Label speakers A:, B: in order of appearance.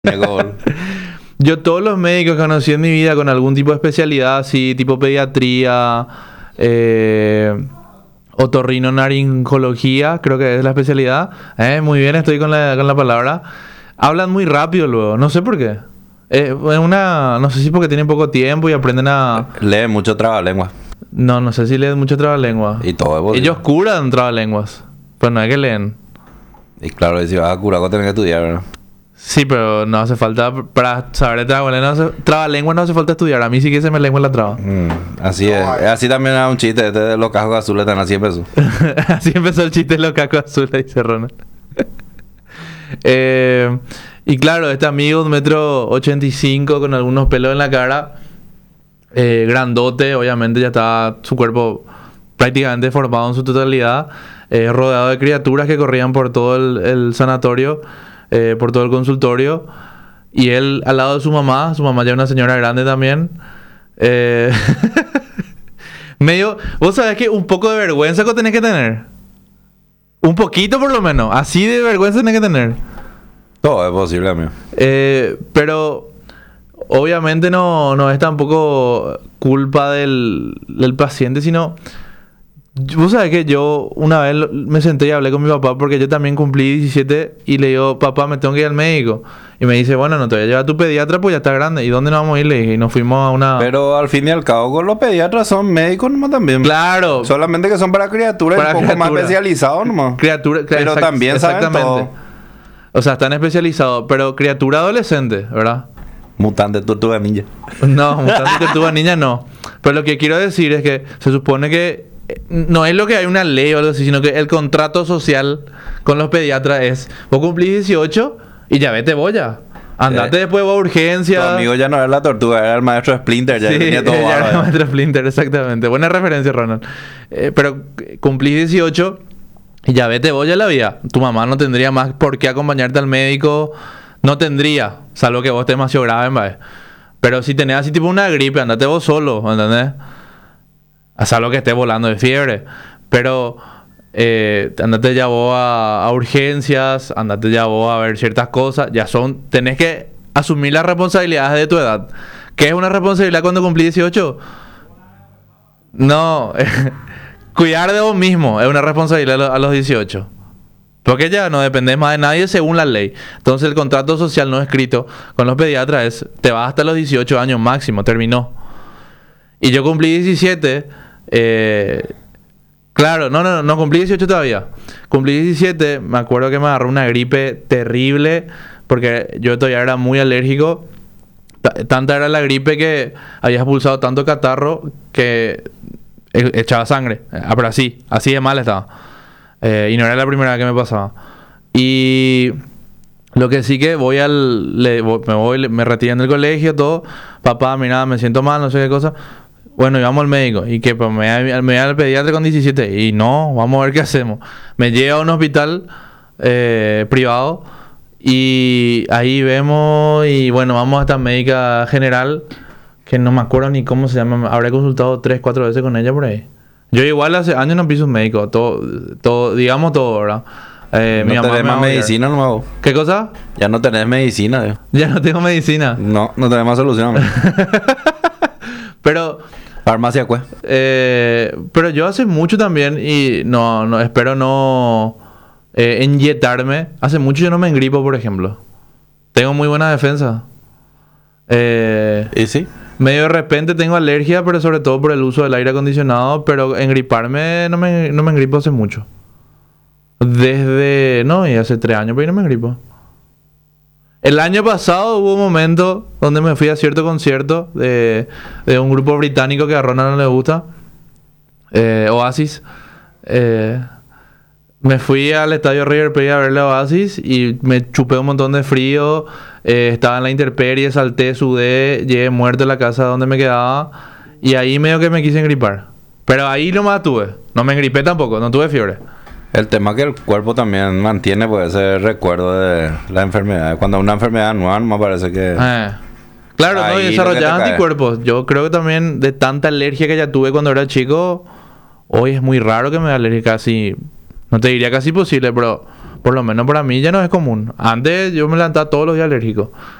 A: Gol.
B: Yo todos los médicos que conocí en mi vida con algún tipo de especialidad, así tipo pediatría, otorrinolaringología, creo que es la especialidad. Muy bien, estoy con la palabra. Hablan muy rápido luego, no sé por qué. No sé si porque tienen poco tiempo y aprenden a...
A: Lee mucho trabalengua.
B: No sé si leen mucho trabalengua.
A: Y todo es posible.
B: Ellos curan trabalenguas, pero no es que leen.
A: Y claro, si vas a curar, tenés que estudiar, ¿verdad?
B: Sí, pero no hace falta, para saber de trabalengua no hace falta estudiar. A mí sí que se me lengua la traba.
A: Así es. Así también era un chiste. Este de los cascos azules están así empezó.
B: Así empezó el chiste de los cacos azules, dice Ronald. Y claro, este amigo, 1,85 m con algunos pelos en la cara, grandote, obviamente ya estaba su cuerpo prácticamente formado en su totalidad, rodeado de criaturas que corrían por todo el sanatorio, por todo el consultorio, y él al lado de su mamá ya una señora grande también. Medio, vos sabés que un poco de vergüenza que tenés que tener. Un poquito por lo menos, así de vergüenza tenés que tener.
A: Todo es posible, amigo.
B: Pero obviamente no es tampoco culpa del paciente, sino... Vos sabés que yo una vez me senté y hablé con mi papá porque yo también cumplí 17 y le digo, papá, me tengo que ir al médico. Y me dice, bueno, no te voy a llevar a tu pediatra, pues ya está grande. ¿Y dónde nos vamos a ir? Le dije, y nos fuimos a una...
A: Pero al fin y al cabo, los pediatras son médicos nomás también.
B: Claro.
A: Solamente que son para criaturas un poco más especializados nomás. Pero también saben todo.
B: O sea, están especializados, pero criatura adolescente, ¿verdad?
A: Mutante tortuga ninja.
B: No, mutante tortuga ninja no. Pero lo que quiero decir es que se supone que no es lo que hay una ley o algo así, sino que el contrato social con los pediatras es: vos cumplís 18 y ya vete boya. Andate después vos a urgencias.
A: Tu amigo ya no era la tortuga, era el maestro Splinter. Ya tenía todo
B: ya era el maestro Splinter, exactamente. Buena referencia, Ronald. Pero cumplís 18 y ya vete boya la vida. Tu mamá no tendría más por qué acompañarte al médico. No tendría, salvo que vos estés demasiado grave, ¿vale? Pero si tenés así tipo una gripe, andate vos solo, ¿entendés? Salvo que estés volando de fiebre. Pero andate ya vos a urgencias, andate ya vos a ver ciertas cosas. Tenés que asumir las responsabilidades de tu edad. ¿Qué es una responsabilidad cuando cumplís 18? No, cuidar de vos mismo es una responsabilidad a los 18. Porque ya no dependés más de nadie según la ley. Entonces el contrato social no escrito con los pediatras es: te vas hasta los 18 años máximo, terminó. Y yo cumplí 17. Claro, no cumplí 18 todavía. Cumplí 17, me acuerdo que me agarró una gripe terrible porque yo todavía era muy alérgico. Tanta era la gripe que había expulsado tanto catarro que echaba sangre. Pero así de mal estaba. Y no era la primera vez que me pasaba. Y lo que sí que me retiré del colegio, todo. Papá, mira, me siento mal, no sé qué cosa. Bueno, y vamos al médico. ¿Y qué? Pues me voy al pediatra con 17. Y no, vamos a ver qué hacemos. Me lleva a un hospital privado. Y ahí vemos. Y bueno, vamos a esta médica general, que no me acuerdo ni cómo se llama. Habré consultado 3-4 veces con ella por ahí. Yo igual hace años no piso un médico. Todo, digamos todo, ¿verdad? Mi
A: no
B: mamá
A: tenés más medicina, no.
B: ¿Qué cosa?
A: Ya no tenés medicina,
B: Ya no tengo medicina.
A: No tenés más solución.
B: Pero...
A: Farmacia, pues.
B: Pero yo hace mucho también y no espero no inyectarme. Hace mucho yo no me engripo, por ejemplo. Tengo muy buena defensa.
A: ¿Y sí?
B: Medio de repente tengo alergia, pero sobre todo por el uso del aire acondicionado. Pero engriparme no me engripo hace mucho. Y hace 3 años, pero no me engripo. El año pasado hubo un momento donde me fui a cierto concierto de un grupo británico que a Ronald no le gusta, Oasis. Me fui al estadio River Plate a verle a Oasis y me chupé un montón de frío. Estaba en la intemperie, salté, sudé, llegué muerto a la casa donde me quedaba. Y ahí medio que me quise engripar. Pero ahí nomás tuve. No me engripé tampoco, no tuve fiebre.
A: El tema que el cuerpo también mantiene, pues, ese recuerdo de la enfermedad. Cuando una enfermedad nueva, me parece que...
B: Claro, no, y desarrollar anticuerpos. Yo creo que también de tanta alergia que ya tuve cuando era chico, hoy es muy raro que me dé alergia casi... No te diría casi posible, pero Por lo menos para mí ya no es común. Antes yo me levantaba todos los días alérgico.